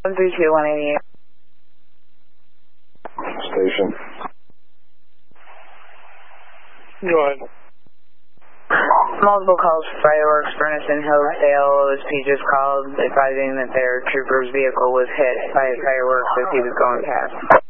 132-188. Station. Go ahead. Multiple calls for fireworks, Furnace and Hillsdale. OSP just called advising that their trooper's vehicle was hit by fireworks as he was going past.